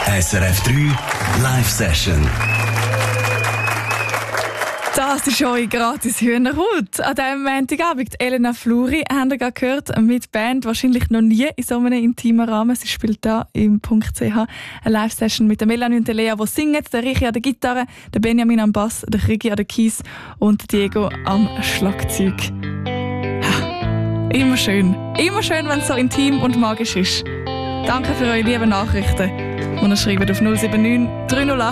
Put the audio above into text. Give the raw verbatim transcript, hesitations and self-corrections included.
S R F drei Live-Session. Das ist eure gratis Hühnerhaut. An diesem Montagabend Elena Fluri haben wir gerade gehört, mit Band, wahrscheinlich noch nie in so einem intimen Rahmen. Sie spielt da im .ch eine Live-Session mit der Melanie und der Lea, die singen, der Richi an der Gitarre, der Benjamin am Bass, der Krigi an der Keys und der Diego am Schlagzeug. Ha, immer schön. Immer schön, wenn es so intim und magisch ist. Danke für eure lieben Nachrichten. Und schreibt auf null sieben neun drei null acht